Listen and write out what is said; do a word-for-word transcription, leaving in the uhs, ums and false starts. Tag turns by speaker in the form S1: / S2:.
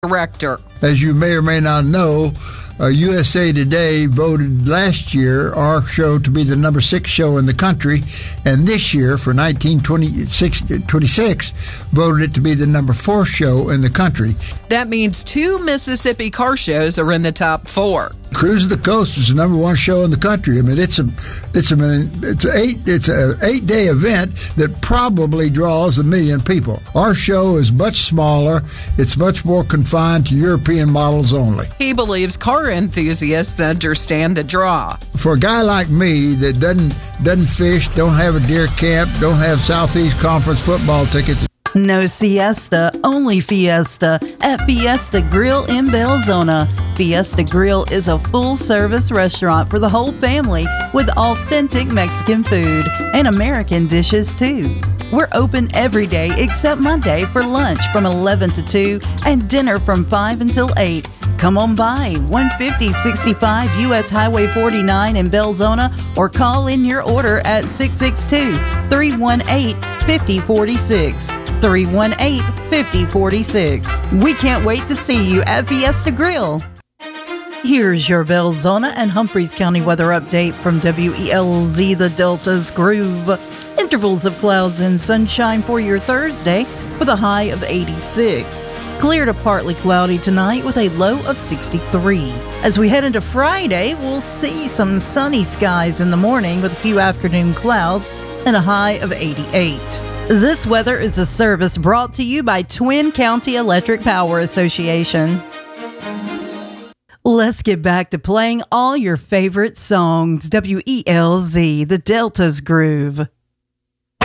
S1: director.
S2: As you may or may not know, uh, U S A Today voted last year our show to be the number six show in the country, and this year, for nineteen twenty-six, voted it to be the number four show in the country.
S1: That means two Mississippi car shows are in the top four.
S2: Cruise of the Coast is the number one show in the country. I mean, it's a, it's a, it's a eight, it's a eight day event that probably draws a million people. Our show is much smaller. It's much more confined to European models only.
S1: He believes car enthusiasts understand the draw.
S2: For a guy like me that doesn't doesn't fish, don't have a deer camp, don't have Southeast Conference football tickets.
S3: No siesta, only fiesta at Fiesta Grill in Belzona. Fiesta Grill is a full-service restaurant for the whole family with authentic Mexican food and American dishes, too. We're open every day except Monday for lunch from eleven to two and dinner from five until eight. Come on by, one fifty sixty-five U S Highway forty-nine in Belzona, or call in your order at six six two, three one eight, five zero four six. three one eight, five zero four six. We can't wait to see you at Fiesta Grill. Here's your Belzona and Humphreys County weather update from W E L Z, the Delta's Groove. Intervals of clouds and sunshine for your Thursday with a high of eighty-six. Clear to partly cloudy tonight with a low of sixty-three. As we head into Friday, we'll see some sunny skies in the morning with a few afternoon clouds and a high of eighty-eight. This weather is a service brought to you by Twin County Electric Power Association. Let's get back to playing all your favorite songs. W E L Z, the Delta's Groove.